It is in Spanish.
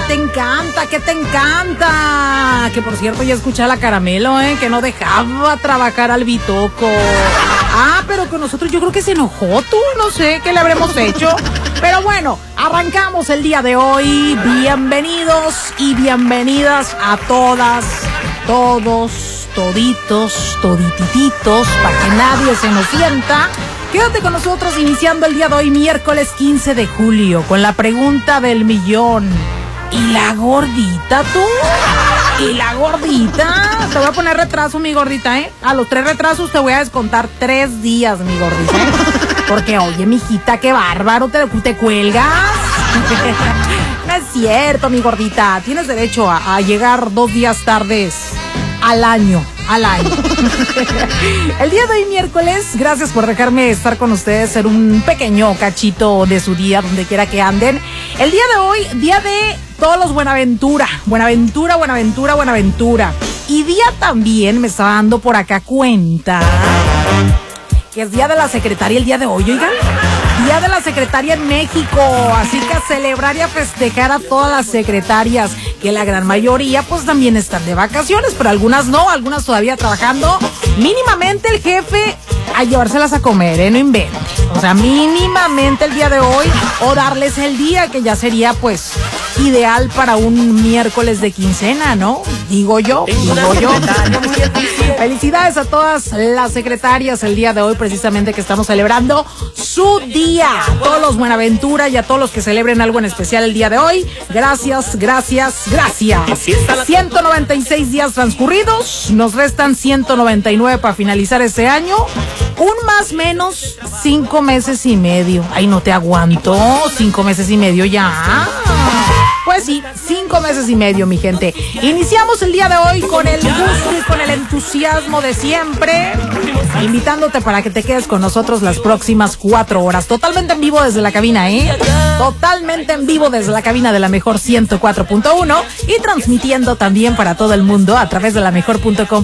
te encanta? ¿Qué te encanta? Que por cierto ya escuché a la Caramelo, que no dejaba trabajar al Bitoco. Pero con nosotros yo creo que se enojó tú, no sé qué le habremos hecho. Pero bueno, arrancamos el día de hoy. Bienvenidos y bienvenidas a todas, todos, toditos, toditititos, para que nadie se nos sienta. Quédate con nosotros iniciando el día de hoy, miércoles 15 de julio, con la pregunta del millón. ¿Y la gordita tú? ¿Y la gordita? Te voy a poner retraso, mi gordita, A los 3 retrasos te voy a descontar 3 días, mi gordita, Porque, oye, mijita, qué bárbaro, ¿te cuelgas? No es cierto, mi gordita. Tienes derecho a llegar 2 días tardes al año. El día de hoy, miércoles, gracias por dejarme estar con ustedes en un pequeño cachito de su día, donde quiera que anden. El día de hoy, día de todos los Buenaventura. Y día también, me estaba dando por acá cuenta, que es día de la secretaria el día de hoy, oigan. Día de la secretaria en México, así que a celebrar y a festejar a todas las secretarias, que la gran mayoría pues también están de vacaciones, pero algunas no, algunas todavía trabajando. Mínimamente el jefe a llevárselas a comer, no inventen. O sea, mínimamente el día de hoy, o darles el día, que ya sería pues ideal para un miércoles de quincena, ¿no? Digo yo. Felicidades a todas las secretarias el día de hoy, precisamente que estamos celebrando su día. A todos los Buenaventura y a todos los que celebren algo en especial el día de hoy. Gracias. 196 días transcurridos, nos restan 199 para finalizar este año. Un más menos 5 meses y medio. Ay, no te aguanto, 5 meses y medio ya. Pues sí, 5 meses y medio, mi gente. Iniciamos el día de hoy con el gusto y con el entusiasmo de siempre, invitándote para que te quedes con nosotros las próximas 4 horas. Totalmente en vivo desde la cabina, Totalmente en vivo desde la cabina de la Mejor 104.1 y transmitiendo también para todo el mundo a través de lamejor.com.